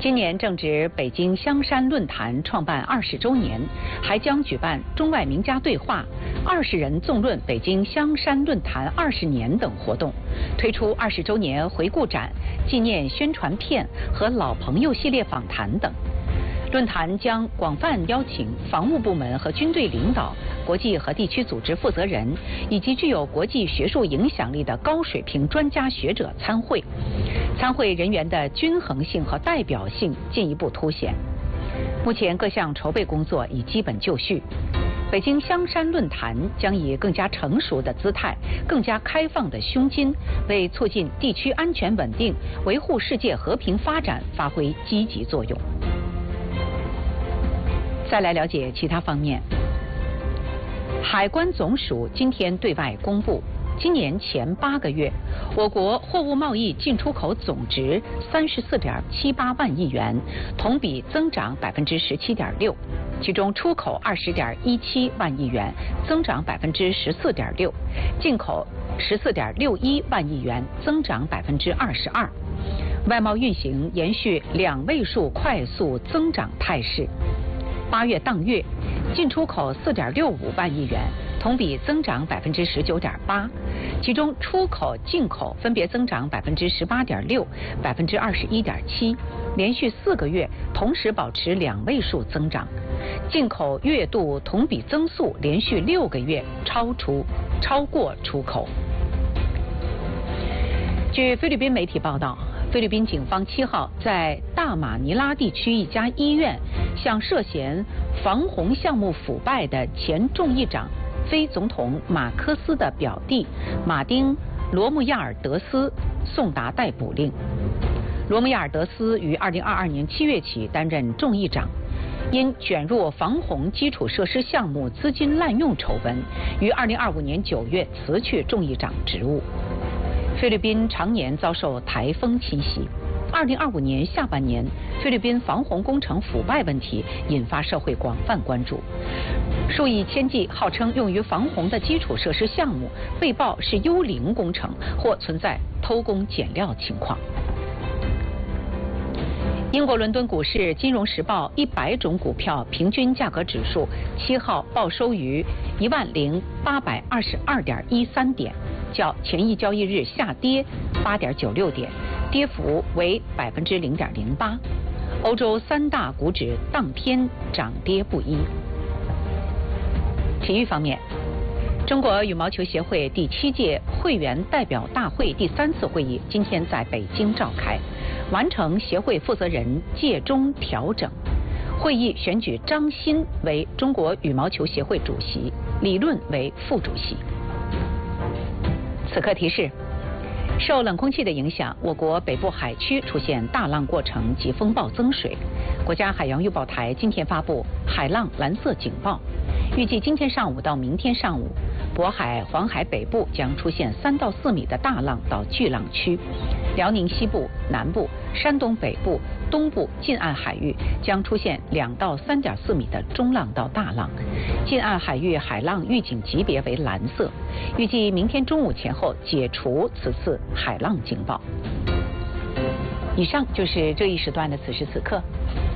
今年正值北京香山论坛创办20周年，还将举办中外名家对话、20人纵论北京香山论坛20年等活动，推出20周年回顾展、纪念宣传片和老朋友系列访谈等。论坛将广泛邀请防务部门和军队领导、国际和地区组织负责人以及具有国际学术影响力的高水平专家学者参会，参会人员的均衡性和代表性进一步凸显。目前各项筹备工作已基本就绪。北京香山论坛将以更加成熟的姿态、更加开放的胸襟，为促进地区安全稳定、维护世界和平发展发挥积极作用。再来了解其他方面。海关总署今天对外公布，今年前8个月，我国货物贸易进出口总值34.78万亿元，同比增长17.6%，其中出口20.17万亿元，增长14.6%，进口14.61万亿元，增长22%。外贸运行延续2位数快速增长态势。8月当月，进出口4.65万亿元，同比增长19.8%，其中出口、进口分别增长18.6%、21.7%，连续4个月同时保持2位数增长。进口月度同比增速连续6个月超过出口。据菲律宾媒体报道，菲律宾警方7号在大马尼拉地区一家医院向涉嫌防洪项目腐败的前众议长非总统马科斯的表弟马丁·罗穆亚尔德斯送达逮捕令。罗穆亚尔德斯于2022年7月起担任众议长，因卷入防洪基础设施项目资金滥用丑闻，于2025年9月辞去众议长职务。菲律宾常年遭受台风侵袭，2025年下半年，菲律宾防洪工程腐败问题引发社会广泛关注。数以千计号称用于防洪的基础设施项目被曝是幽灵工程或存在偷工减料情况。英国伦敦股市《金融时报》100种股票平均价格指数7号报收于10822.13点，较前一交易日下跌8.96点，跌幅为0.08%。欧洲3大股指当天涨跌不一。体育方面，中国羽毛球协会第7届会员代表大会第3次会议今天在北京召开，完成协会负责人届中调整。会议选举张欣为中国羽毛球协会主席，李论为副主席。此刻提示：受冷空气的影响，我国北部海区出现大浪过程及风暴增水。国家海洋预报台今天发布海浪蓝色警报，预计今天上午到明天上午，渤海、黄海北部将出现3到4米的大浪到巨浪区，辽宁西部、南部、山东北部、东部近岸海域将出现2到3.4米的中浪到大浪，近岸海域海浪预警级别为蓝色，预计明天中午前后解除此次海浪警报。以上就是这一时段的此时此刻。